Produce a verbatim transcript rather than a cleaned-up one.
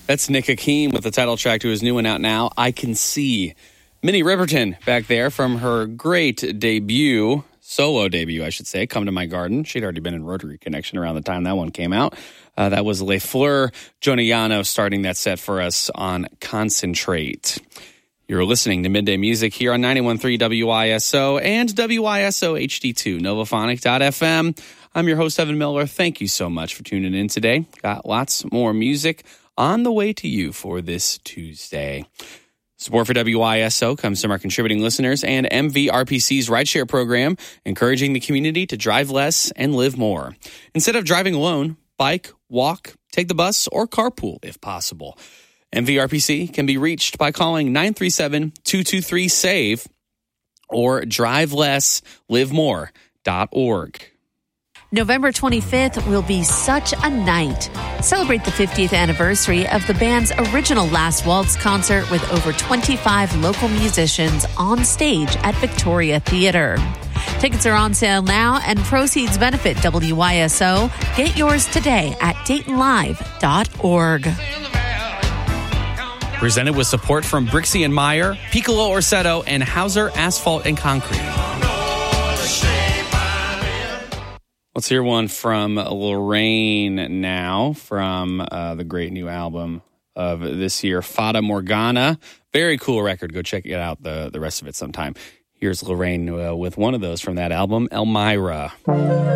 That's Nick Hakim with the title track to his new one out now, I Can See. Minnie Riperton back there from her great debut, solo debut, I should say, Come to My Garden. She'd already been in Rotary Connection around the time that one came out. Uh, that was Le Fleur Joniano starting that set for us on Concentrate. You're listening to Midday Music here on ninety-one point three W I S O and W I S O H D two, novophonic dot f m. I'm your host, Evan Miller. Thank you so much for tuning in today. Got lots more music on the way to you for this Tuesday. Support for W I S O comes from our contributing listeners and M V R P C's rideshare program, encouraging the community to drive less and live more. Instead of driving alone, bike, walk, take the bus, or carpool if possible. M V R P C can be reached by calling nine three seven, two two three, S A V E or drive less live more dot org. November twenty-fifth will be such a night. Celebrate the fiftieth anniversary of the band's original Last Waltz concert with over twenty-five local musicians on stage at Victoria Theatre. Tickets are on sale now and proceeds benefit W I S O. Get yours today at dayton live dot org. Presented with support from Brixie and Meyer, Piccolo Orsetto, and Hauser Asphalt and Concrete. Let's hear one from Lorraine now from uh, the great new album of this year, Fata Morgana. Very cool record. Go check it out, the, the rest of it sometime. Here's Lorraine uh, with one of those from that album, Elmira.